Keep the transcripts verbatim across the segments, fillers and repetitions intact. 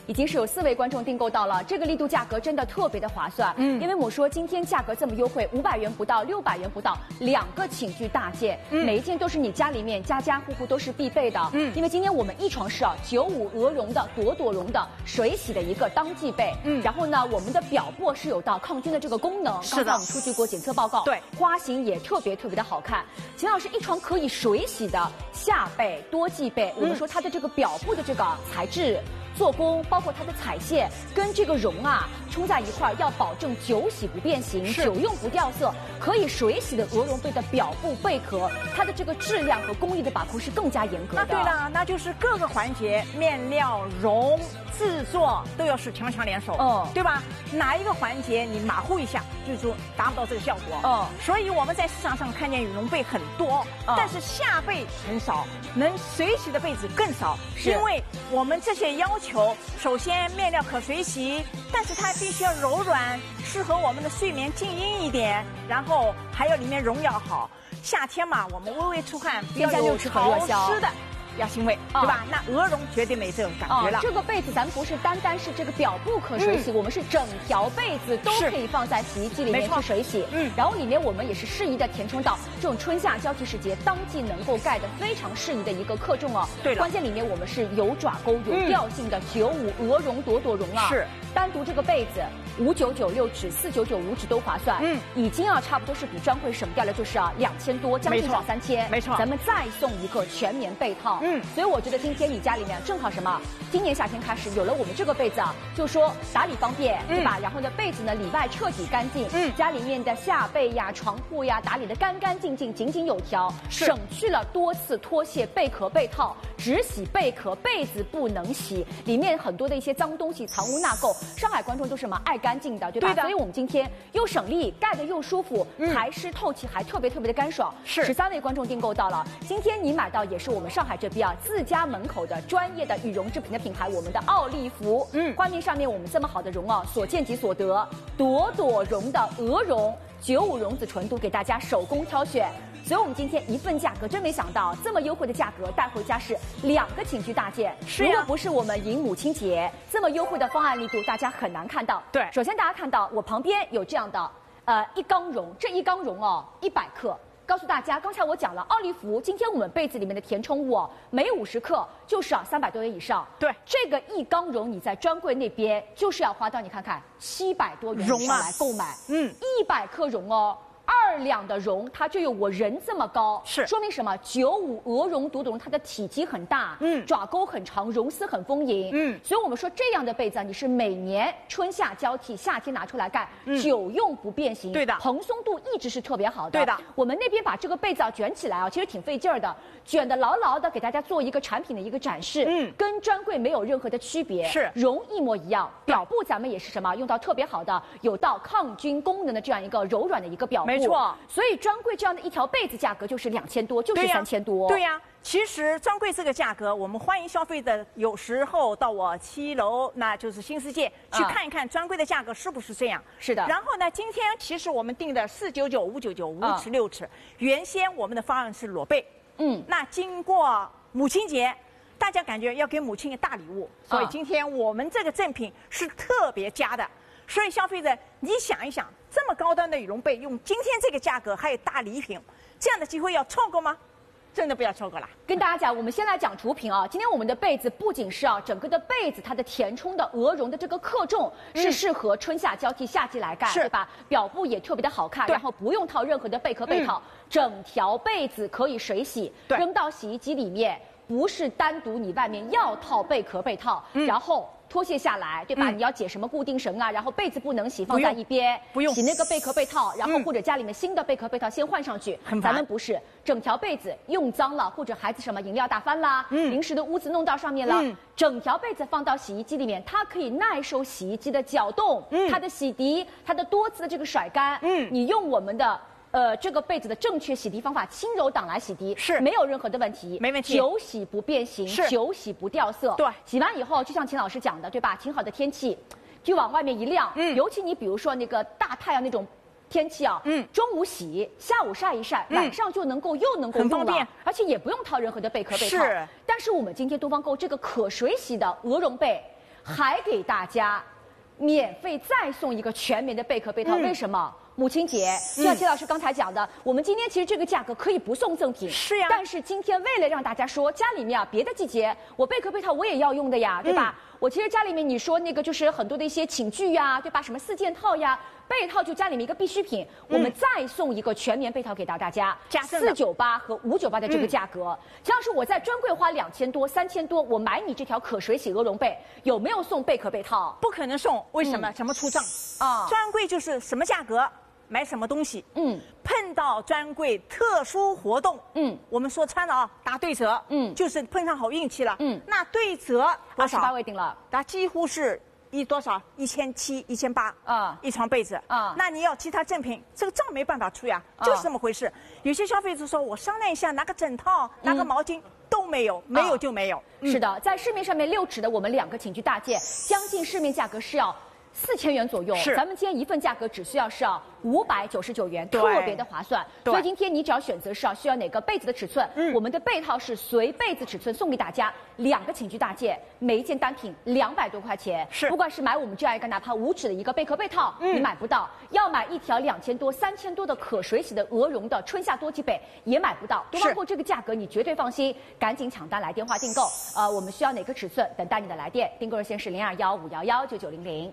已经是有四位观众订购到了，这个力度价格真的特别的划算。嗯，因为我说今天价格这么优惠，五百元不到，六百元不到，两个寝具大件，嗯、每一件都是你家里面家家户户都是必备的。嗯，因为今天我们一床是啊九五鹅绒的朵朵绒的水洗的一个当季被。嗯，然后呢，我们的表布是有到抗菌的这个功能。是的，刚才我们出具过检测报告。对，花型也特别特别的好看。秦老师，一床可以水洗的夏被多季被，我们说它的这个表布的这个材质。做工包括它的彩线跟这个绒啊冲在一块儿，要保证久洗不变形，久用不掉色。可以水洗的鹅绒被的表布贝壳，它的这个质量和工艺的把控是更加严格的。 那对了，那就是各个环节面料、绒、制作都要是强强联手，嗯，对吧？哪一个环节你马虎一下，就是说达不到这个效果。嗯，所以我们在市场上看见羽绒被很多，嗯、但是夏被很少，能水洗的被子更少，因为我们这些要求。求首先面料可水洗，但是它必须要柔软，适合我们的睡眠静音一点，然后还有里面绒要好。夏天嘛，我们微微出汗，不要有潮湿的。要腥味，对吧？那鹅绒绝对没这种感觉了。 这个被子咱不是单单是这个表布可水洗，我们是整条被子都可以放在洗衣机里面去水洗。嗯，然后里面我们也是适宜的填充到这种春夏交替时节当季能够盖的非常适宜的一个克重哦。对，关键里面我们是有爪钩、有调性的九五鹅绒朵朵绒啊。是，单独这个被子五九九六指、四九九五指都划算。嗯，已经啊差不多是比专柜省掉了就是啊两千多，将近两三千。没错，咱们再送一个全棉被套。嗯，所以我觉得今天你家里面正好什么？今年夏天开始有了我们这个被子啊，就说打理方便，对吧？嗯、然后呢，被子呢里外彻底干净，嗯，家里面的下被呀、床铺呀打理得干干净净、井井有条，省去了多次脱卸贝壳被套，只洗贝壳，被子不能洗，里面很多的一些脏东西藏污纳垢。上海观众都是什么爱干净的，对吧？对的。所以我们今天又省力，盖得又舒服，嗯、还湿透气，还特别特别的干爽。是，十三位观众订购到了，今天你买到也是我们上海这边啊。自家门口的专业的羽绒制品的品牌，我们的奥利福，嗯，画面上面我们这么好的绒啊，所见即所得，朵朵绒的鹅绒九五绒子纯度给大家手工挑选，所以我们今天一份价格，真没想到这么优惠的价格带回家是两个寝具大件。是呀，如果不是我们迎母亲节这么优惠的方案力度，大家很难看到。对，首先大家看到我旁边有这样的呃一缸绒，这一缸绒哦一百克。告诉大家，刚才我讲了，奥利福今天我们被子里面的填充物哦，每五十克就是啊三百多元以上。对，这个一缸绒你在专柜那边就是要花到你看看七百多元以上来购买。嗯，一百克绒哦。二两的绒，它就有我人这么高，是说明什么？九五鹅绒朵朵绒，它的体积很大，嗯，爪钩很长，绒丝很丰盈，嗯，所以我们说这样的被子啊，你是每年春夏交替，夏天拿出来盖，嗯、久用不变形，对的，蓬松度一直是特别好的，对的。我们那边把这个被子啊卷起来啊，其实挺费劲儿的，卷得牢牢的，给大家做一个产品的一个展示，嗯，跟专柜没有任何的区别，是绒一模一样，表布咱们也是什么用到特别好的，有到抗菌功能的这样一个柔软的一个表布。没错，所以专柜这样的一条被子价格就是两千多，就是三千多。 对呀、啊，其实专柜这个价格，我们欢迎消费者有时候到我七楼，那就是新世界去看一看专柜的价格是不是这样。是的。然后呢，今天其实我们定的四九九、五九九、五尺、六尺，原先我们的方案是裸被。嗯。那经过母亲节，大家感觉要给母亲一个大礼物，所以今天我们这个赠品是特别加的。所以消费者，你想一想，这么高端的羽绒被，用今天这个价格还有大礼品，这样的机会要错过吗？真的不要错过了。 跟大家讲，我们先来讲图品啊。今天我们的被子不仅是啊，整个的被子它的填充的鹅绒的这个克重是适合春夏交替夏季来盖，对吧？表布也特别的好看，然后不用套任何的贝壳被套，整条被子可以水洗，扔到洗衣机里面，不是单独你外面要套贝壳被套，然后。脱卸下来，对吧？嗯、你要解什么固定绳啊？然后被子不能洗，放在一边，不用洗那个贝壳被套，然后或者家里面新的贝壳被套先换上去。嗯、咱们不是整条被子用脏了，或者孩子什么饮料打翻啦，嗯、零食的污渍弄到上面了，嗯、整条被子放到洗衣机里面，它可以耐受洗衣机的搅动，嗯、它的洗涤，它的多次的这个甩干。嗯，你用我们的。呃，这个被子的正确洗涤方法，轻柔档来洗涤是没有任何的问题，没问题，久洗不变形，是久洗不掉色。对，洗完以后，就像秦老师讲的，对吧？挺好的天气，就往外面一晾。嗯，尤其你比如说那个大太阳那种天气啊，嗯，中午洗，下午晒一晒，嗯、晚上就能够又能够用了，而且也不用套任何的贝壳被套。是，但是我们今天东方购这个可水洗的鹅绒被。 还给大家免费再送一个全棉的贝壳被套，嗯、为什么？母亲节，就像齐老师刚才讲的，嗯、我们今天其实这个价格可以不送赠品， 是呀。 但是今天为了让大家说家里面啊，别的季节我贝壳被套我也要用的呀，对吧？嗯、我其实家里面你说那个就是很多的一些寝具呀，对吧？什么四件套呀。被套就家里面一个必需品，嗯、我们再送一个全棉被套给到大家， 加四九八和五九八的这个价格。齐老师，我在专柜花两千多、三千多，我买你这条可水洗鹅绒被，有没有送贝壳被套？ 不可能送，为什么？嗯、什么出账啊？专柜就是什么价格买什么东西。嗯，碰到专柜特殊活动，嗯，我们说穿了啊，打对折，嗯，就是碰上好运气了，嗯，那对折多少？ 二十八位定了， 它几乎是。一多少？一千七、一千八啊，一床被子啊。那你要其他赠品，这个账没办法出呀，啊、就是这么回事。有些消费者说我商量一下，拿个枕套，拿个毛巾。嗯都没有，没有就没有。 嗯、是的，在市面上面六尺的我们两个寝具大件，将近市面价格是要四千元左右。 是， 咱们今天一份价格只需要是要五百九十九元，特别的划算。所以今天你只要选择是要需要哪个被子的尺寸，嗯、我们的被套是随被子尺寸送给大家两个寝具大件，每一件单品两百多块钱。 是， 不管是买我们这样一个哪怕五尺的一个贝壳被套，嗯、你买不到；要买一条两千多、三千多的可水洗的鹅绒的春夏多机被也买不到。多包括这个价格，你绝对放心，赶紧抢单来电话订购。呃，我们需要哪个尺寸？等待你的来电，订购热线是零二幺五幺幺九九零零。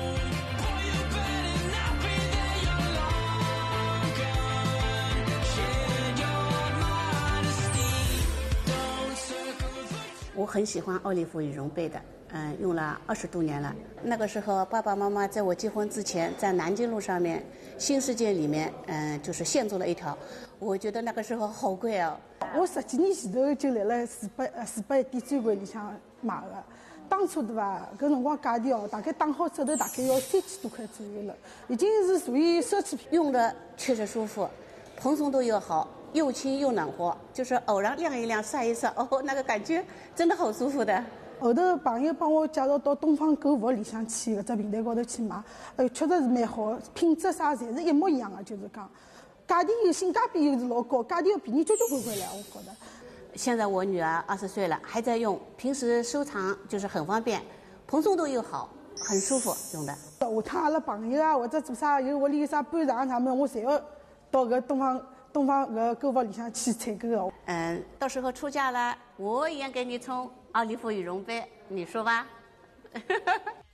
我很喜欢奥利芙羽绒被的，嗯，用了二十多年了。那个时候爸爸妈妈在我结婚之前，在南京路上面新世界里面，嗯，就是现做了一条。我觉得那个时候好贵哦。 我十几年前头就来了四百呃四百一店专柜里向买的。当初对伐？搿辰光价钿哦，大概打好折头大概要三千多块左右了，已经是属于奢侈品。 用的确实舒服，蓬松度又好。又轻又暖和，就是偶然晾一晾、晒一晒，哦，那个感觉真的好舒服的。 后头朋友帮我介绍到东方购物里向去搿只平台高头去买，呃，确实是蛮好，品质啥侪是一模一样的，就是讲，价钿又性价比又是老高，价钿要便宜交交关关了，我觉得。 现在我女儿二十岁了，还在用，平时收藏就是很方便，蓬松度又好，很舒服用的。 下趟阿拉朋友啊，或者做啥有屋里有啥搬场啥么，我侪要到搿东方。东方搿购物里向去采购的。 嗯，到时候出嫁了，我也给你送奥利芙羽绒被，你说吧。